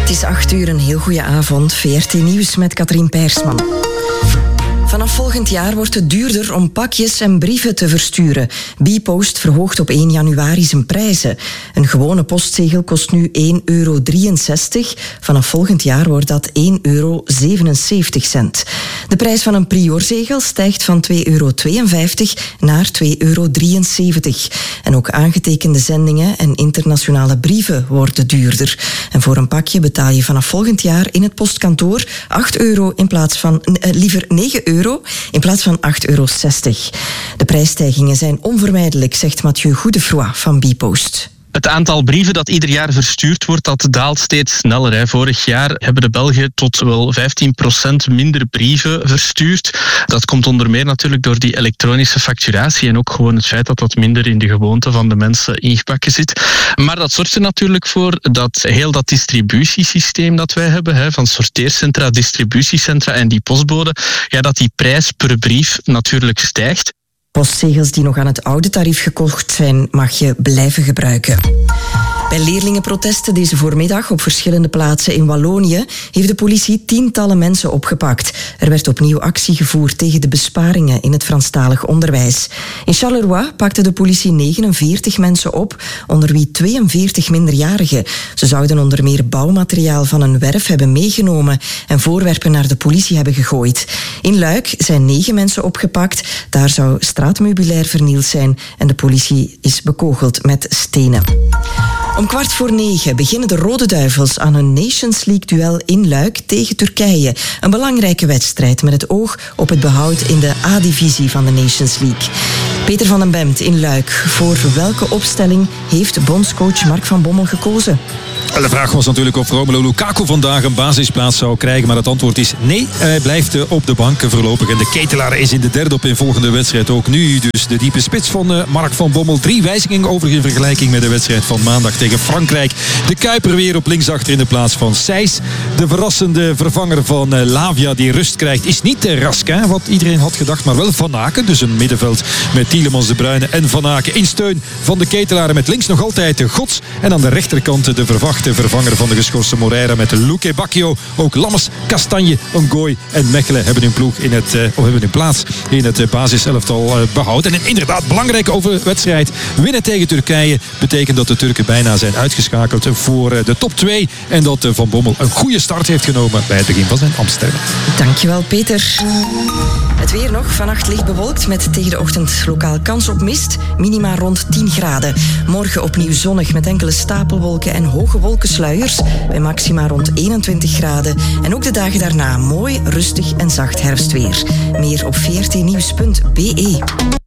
Het is 8:00, een heel goede avond. VRT Nieuws met Katrien Peirsman. Vanaf volgend jaar wordt het duurder om pakjes en brieven te versturen. Bpost verhoogt op 1 januari zijn prijzen. Een gewone postzegel kost nu €1,63. Vanaf volgend jaar wordt dat €1,77. De prijs van een priorzegel stijgt van €2,52 naar €2,73. En ook aangetekende zendingen en internationale brieven worden duurder. En voor een pakje betaal je vanaf volgend jaar in het postkantoor €8 in plaats van liever €9 in plaats van €8,60. De prijsstijgingen zijn onvermijdelijk, zegt Mathieu Goedefroy van Bpost. Het aantal brieven dat ieder jaar verstuurd wordt, dat daalt steeds sneller. Vorig jaar hebben de Belgen tot wel 15% minder brieven verstuurd. Dat komt onder meer natuurlijk door die elektronische facturatie en ook gewoon het feit dat dat minder in de gewoonte van de mensen ingebakken zit. Maar dat zorgt er natuurlijk voor dat heel dat distributiesysteem dat wij hebben, van sorteercentra, distributiecentra en die postbode, dat die prijs per brief natuurlijk stijgt. Postzegels die nog aan het oude tarief gekocht zijn, mag je blijven gebruiken. Bij leerlingenprotesten deze voormiddag op verschillende plaatsen in Wallonië heeft de politie tientallen mensen opgepakt. Er werd opnieuw actie gevoerd tegen de besparingen in het Franstalig onderwijs. In Charleroi pakte de politie 49 mensen op, onder wie 42 minderjarigen. Ze zouden onder meer bouwmateriaal van een werf hebben meegenomen en voorwerpen naar de politie hebben gegooid. In Luik zijn 9 mensen opgepakt. Daar zou straatmeubilair vernield zijn en de politie is bekogeld met stenen. Om 8:45 beginnen de Rode Duivels aan hun Nations League-duel in Luik tegen Turkije. Een belangrijke wedstrijd met het oog op het behoud in de A-divisie van de Nations League. Peter van den Bemt in Luik. Voor welke opstelling heeft bondscoach Mark van Bommel gekozen? De vraag was natuurlijk of Romelu Lukaku vandaag een basisplaats zou krijgen. Maar het antwoord is nee. Hij blijft op de bank voorlopig. En de ketelaar is in de derde opeenvolgende wedstrijd ook nu. Dus de diepe spits van Mark van Bommel. 3 wijzigingen over in vergelijking met de wedstrijd van maandag tegen Frankrijk. De Kuiper weer op linksachter in de plaats van Sijs. De verrassende vervanger van Lavia die rust krijgt is niet Raskin, wat iedereen had gedacht. Maar wel Van Aken. Dus een middenveld met Tielemans, De Bruyne en Van Aken. In steun van de ketelaar met links nog altijd de Gods. En aan de rechterkant de vervanger van de geschorste Moreira met Luque Bacchio. Ook Lammers, Kastanje, Ngoy en Mechelen hebben hun plaats in het basiselftal behouden. En inderdaad, belangrijke wedstrijd. Winnen tegen Turkije betekent dat de Turken bijna zijn uitgeschakeld voor de top 2. En dat Van Bommel een goede start heeft genomen bij het begin van zijn Amsterdam. Dankjewel, Peter. Het weer nog. Vannacht licht bewolkt met tegen de ochtend lokaal kans op mist. Minima rond 10 graden. Morgen opnieuw zonnig met enkele stapelwolken en hoge wolkensluiers. Bij maxima rond 21 graden. En ook de dagen daarna mooi, rustig en zacht herfstweer. Meer op vrtnieuws.be.